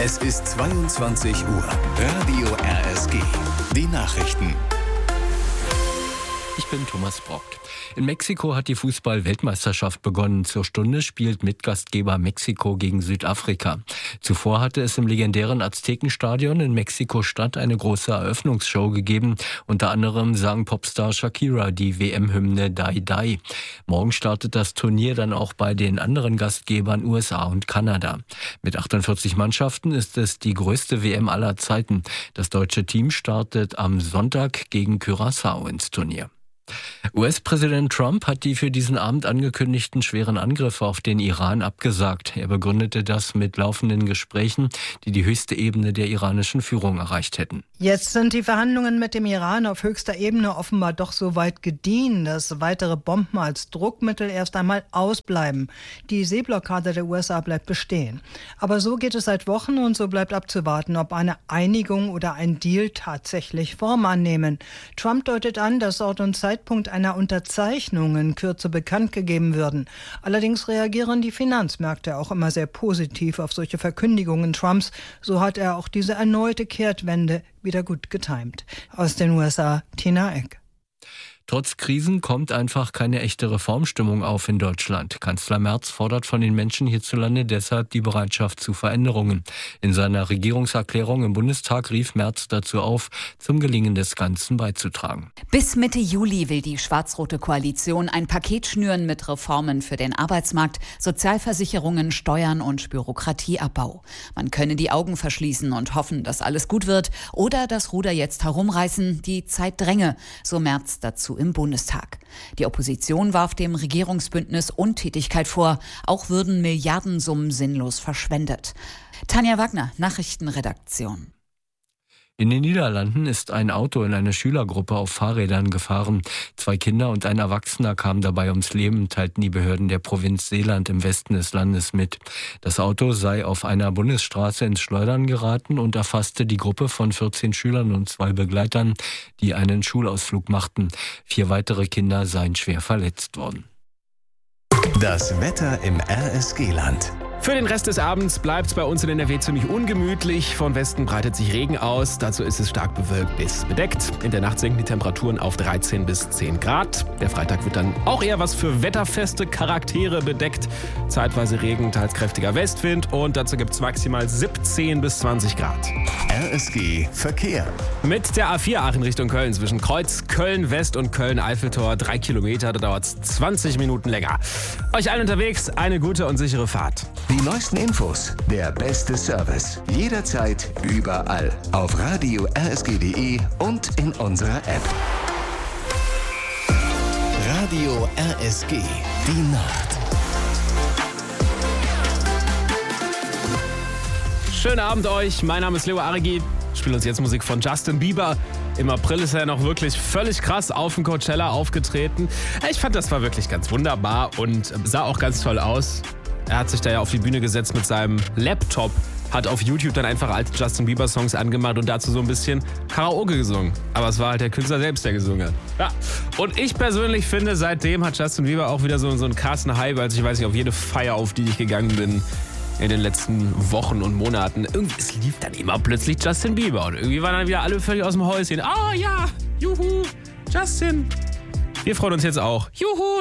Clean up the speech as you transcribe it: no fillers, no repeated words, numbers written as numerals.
Es ist 22 Uhr. Radio RSG. Die Nachrichten. Ich bin Thomas Brock. In Mexiko hat die Fußball-Weltmeisterschaft begonnen. Zur Stunde spielt Mitgastgeber Mexiko gegen Südafrika. Zuvor hatte es im legendären Aztekenstadion in Mexiko-Stadt eine große Eröffnungsshow gegeben. Unter anderem sang Popstar Shakira die WM-Hymne Die Die. Morgen startet das Turnier dann auch bei den anderen Gastgebern USA und Kanada. Mit 48 Mannschaften ist es die größte WM aller Zeiten. Das deutsche Team startet am Sonntag gegen Curaçao ins Turnier. US-Präsident Trump hat die für diesen Abend angekündigten schweren Angriffe auf den Iran abgesagt. Er begründete das mit laufenden Gesprächen, die die höchste Ebene der iranischen Führung erreicht hätten. Jetzt sind die Verhandlungen mit dem Iran auf höchster Ebene offenbar doch so weit gediehen, dass weitere Bomben als Druckmittel erst einmal ausbleiben. Die Seeblockade der USA bleibt bestehen. Aber so geht es seit Wochen und so bleibt abzuwarten, ob eine Einigung oder ein Deal tatsächlich Form annehmen. Trump deutet an, dass Ort und Zeitpunkt einer Unterzeichnung in Kürze bekannt gegeben würden. Allerdings reagieren die Finanzmärkte auch immer sehr positiv auf solche Verkündigungen Trumps. So hat er auch diese erneute Kehrtwende wieder gut getimt. Aus den USA, Tina Eck. Trotz Krisen kommt einfach keine echte Reformstimmung auf in Deutschland. Kanzler Merz fordert von den Menschen hierzulande deshalb die Bereitschaft zu Veränderungen. In seiner Regierungserklärung im Bundestag rief Merz dazu auf, zum Gelingen des Ganzen beizutragen. Bis Mitte Juli will die schwarz-rote Koalition ein Paket schnüren mit Reformen für den Arbeitsmarkt, Sozialversicherungen, Steuern und Bürokratieabbau. Man könne die Augen verschließen und hoffen, dass alles gut wird oder das Ruder jetzt herumreißen, die Zeit dränge, so Merz dazu im Bundestag. Die Opposition warf dem Regierungsbündnis Untätigkeit vor. Auch würden Milliardensummen sinnlos verschwendet. Tanja Wagner, Nachrichtenredaktion. In den Niederlanden ist ein Auto in eine Schülergruppe auf Fahrrädern gefahren. 2 Kinder und ein Erwachsener kamen dabei ums Leben, teilten die Behörden der Provinz Zeeland im Westen des Landes mit. Das Auto sei auf einer Bundesstraße ins Schleudern geraten und erfasste die Gruppe von 14 Schülern und 2 Begleitern, die einen Schulausflug machten. 4 weitere Kinder seien schwer verletzt worden. Das Wetter im RSG-Land. Für den Rest des Abends bleibt es bei uns in NRW ziemlich ungemütlich. Von Westen breitet sich Regen aus. Dazu ist es stark bewölkt bis bedeckt. In der Nacht sinken die Temperaturen auf 13 bis 10 Grad. Der Freitag wird dann auch eher was für wetterfeste Charaktere bedeckt. Zeitweise Regen, teils kräftiger Westwind und dazu gibt es maximal 17 bis 20 Grad. RSG Verkehr. Mit der A4 Aachen Richtung Köln zwischen Kreuz, Köln-West und Köln-Eiffeltor 3 Kilometer. Da dauert es 20 Minuten länger. Euch allen unterwegs eine gute und sichere Fahrt. Die neuesten Infos, der beste Service. Jederzeit, überall. Auf Radio rsg.de und in unserer App. Radio RSG. Die Nacht. Schönen Abend euch. Mein Name ist Leo Arigi. Ich spiele uns jetzt Musik von Justin Bieber. Im April ist er noch wirklich völlig krass auf dem Coachella aufgetreten. Ich fand, das war wirklich ganz wunderbar und sah auch ganz toll aus. Er hat sich da ja auf die Bühne gesetzt mit seinem Laptop, hat auf YouTube dann einfach alte Justin Bieber Songs angemacht und dazu so ein bisschen Karaoke gesungen. Aber es war halt der Künstler selbst, der gesungen hat. Ja. Und ich persönlich finde, seitdem hat Justin Bieber auch wieder so einen krassen Hype, als ich weiß nicht, auf jede Feier, auf die ich gegangen bin in den letzten Wochen und Monaten. Irgendwie, es lief dann immer plötzlich Justin Bieber und irgendwie waren dann wieder alle völlig aus dem Häuschen. Ah ja, juhu, Justin. Wir freuen uns jetzt auch. Juhu,